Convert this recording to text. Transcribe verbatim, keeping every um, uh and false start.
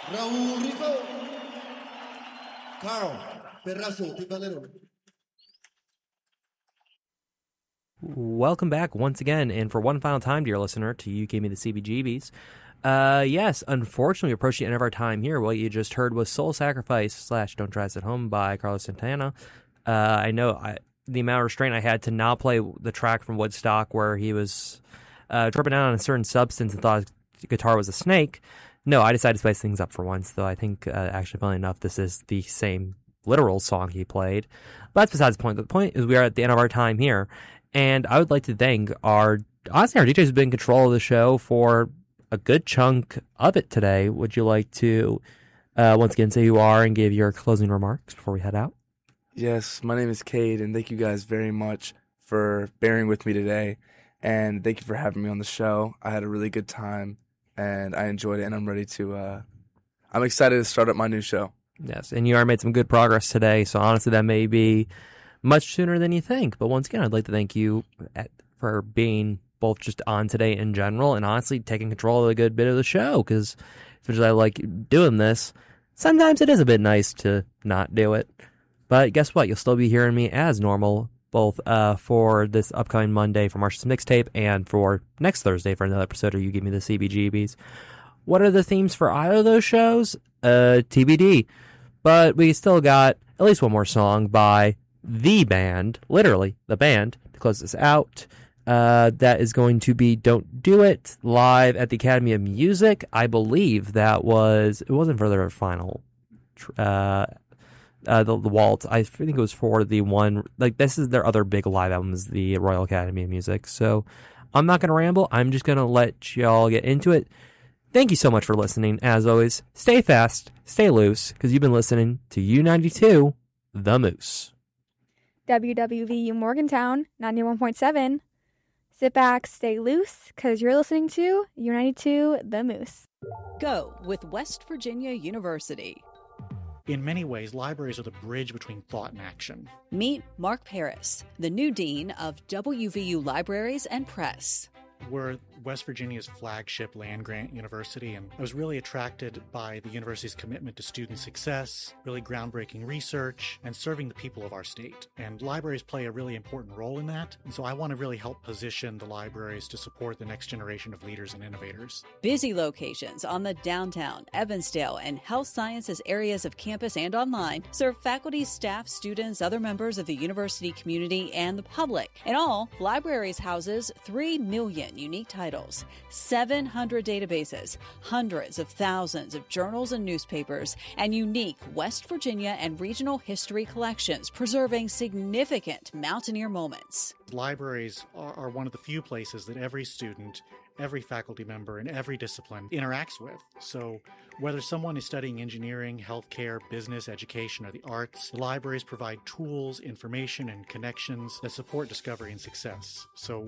Raul Rico, Carl Perrazo, timbalero. Welcome back once again, and for one final time, dear listener, to You Gave Me the C B G Bs. Uh, yes, unfortunately, we're approaching the end of our time here. What you just heard was Soul Sacrifice slash Don't Try This at Home by Carlos Santana. Uh, I know I, the amount of restraint I had to not play the track from Woodstock where he was uh, tripping out on a certain substance and thought his guitar was a snake. No, I decided to spice things up for once, though I think, uh, actually, funnily enough, this is the same literal song he played. But that's besides the point. The point is we are at the end of our time here, and I would like to thank our, honestly, our D Js who've been in control of the show for a good chunk of it today. Would you like to, uh, once again, say who you are and give your closing remarks before we head out? Yes, my name is Cade, and thank you guys very much for bearing with me today, and thank you for having me on the show. I had a really good time, and I enjoyed it, and I'm ready to, uh, I'm excited to start up my new show. Yes, and you are made some good progress today, so honestly that may be much sooner than you think. But once again, I'd like to thank you at, for being both just on today in general and honestly taking control of a good bit of the show, because as much as I like doing this, sometimes it is a bit nice to not do it. But guess what? You'll still be hearing me as normal, both uh, for this upcoming Monday for Marshall's Mixtape and for next Thursday for another episode of You Give Me the C B G Bs. What are the themes for either of those shows? Uh, T B D. But we still got at least one more song by the band, literally the band, to close this out. Uh, that is going to be Don't Do It, live at the Academy of Music. I believe that was, it wasn't for their final, uh, uh, the, the Waltz. I think it was for the one, like, this is their other big live album, is the Royal Academy of Music. So I'm not going to ramble. I'm just going to let y'all get into it. Thank you so much for listening. As always, stay fast, stay loose, because you've been listening to U ninety-two, The Moose. W W V U Morgantown, ninety-one point seven. Sit back, stay loose, because you're listening to U ninety-two, The Moose. Go with West Virginia University. In many ways, libraries are the bridge between thought and action. Meet Mark Paris, the new dean of W V U Libraries and Press. We're West Virginia's flagship land-grant university, and I was really attracted by the university's commitment to student success, really groundbreaking research, and serving the people of our state. And libraries play a really important role in that, and so I want to really help position the libraries to support the next generation of leaders and innovators. Busy locations on the downtown, Evansdale, and health sciences areas of campus and online serve faculty, staff, students, other members of the university community, and the public. In all, libraries houses three million unique titles, seven hundred databases, hundreds of thousands of journals and newspapers, and unique West Virginia and regional history collections preserving significant mountaineer moments. Libraries are, are one of the few places that every student, every faculty member, and every discipline interacts with. So whether someone is studying engineering, healthcare, business, education, or the arts, the libraries provide tools, information, and connections that support discovery and success. So